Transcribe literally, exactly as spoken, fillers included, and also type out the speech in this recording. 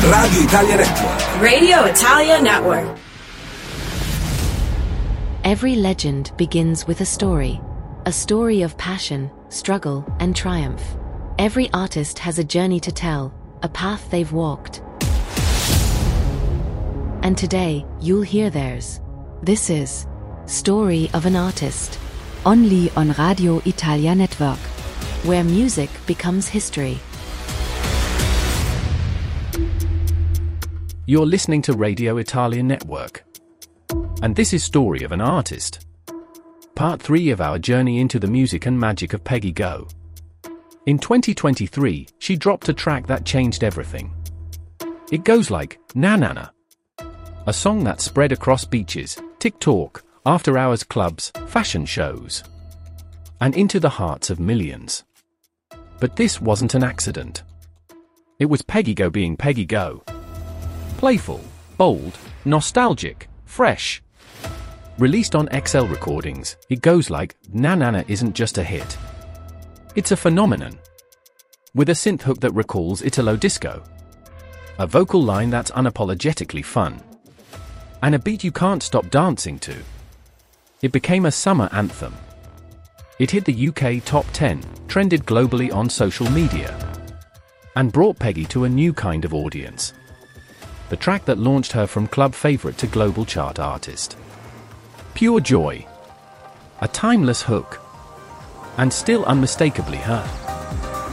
Radio Italia Network. Radio Italia Network. Every legend begins with a story. A story of passion, struggle, and triumph. Every artist has a journey to tell, a path they've walked. And today, you'll hear theirs. This is Story of an Artist. Only on Radio Italia Network, where music becomes history. You're listening to Radio Italia Network. And this is Story of an Artist. Part three of our journey into the music and magic of Peggy Go. In twenty twenty-three, she dropped a track that changed everything. It goes like, Na Na Na. A song that spread across beaches, TikTok, after-hours clubs, fashion shows, and into the hearts of millions. But this wasn't an accident. It was Peggy Go being Peggy Go. Playful, bold, nostalgic, fresh. Released on X L recordings, it goes like, Na Na Na isn't just a hit. It's a phenomenon. With a synth hook that recalls Italo disco. A vocal line that's unapologetically fun. And a beat you can't stop dancing to. It became a summer anthem. It hit the U K top ten, trended globally on social media, and brought Peggy to a new kind of audience. The track that launched her from club favorite to global chart artist. Pure joy. A timeless hook. And still unmistakably her.